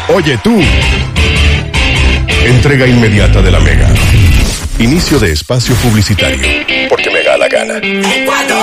Oye tú. Entrega inmediata de la Mega. Inicio de espacio publicitario. Porque me da la gana. ¡Ecuador!